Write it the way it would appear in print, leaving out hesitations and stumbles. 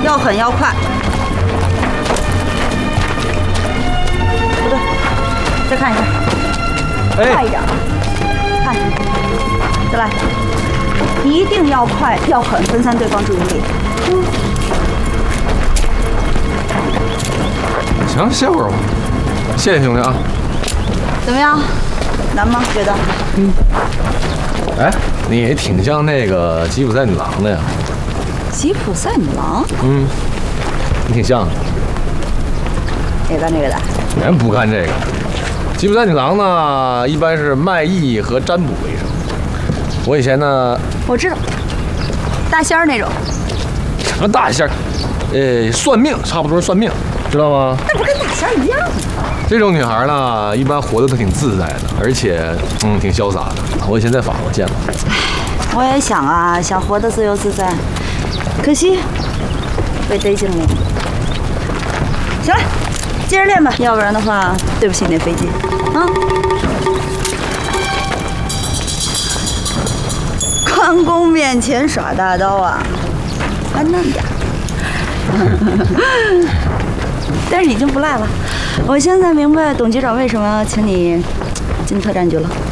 要狠要快。不对，再看一下，快一点，看，再来，一定要快要狠，分散对方注意力。 行，歇会儿吧。谢谢兄弟啊。 怎么样？难吗？觉得？ 哎，你挺像那个吉普赛女郎的呀。 吉普赛女郎？ 你挺像的。 也干这个的？ 人不干这个。吉普赛女郎呢，一般是卖艺和占卜为生。我以前呢， 我知道，大仙儿那种。 什么大仙儿？算命，差不多是算命，知道吗？ 那不跟大仙儿一样吗？ 这种女孩呢，一般活得都挺自在的，而且挺潇洒的。我以前在法国见过。 我也想啊，想活得自由自在，可惜被逮进了。行了，接着练吧，要不然的话，对不起那飞机啊。关公面前耍大刀啊，还嫩点。但是已经不赖了。我现在明白董局长为什么要请你进特战局了。